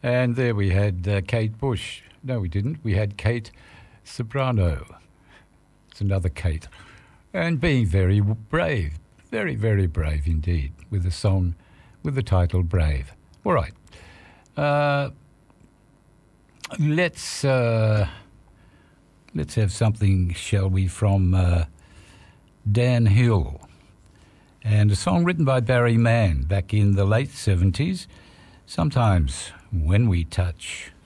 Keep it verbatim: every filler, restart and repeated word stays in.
And there we had uh, Kate Bush. No, we didn't. We had Kate Soprano. It's another Kate. And being very brave. Very, very brave indeed, with a song with the title Brave. All right. Uh, let's, uh, let's have something, shall we, from uh, Dan Hill. And a song written by Barry Mann back in the late seventies. Sometimes when we touch.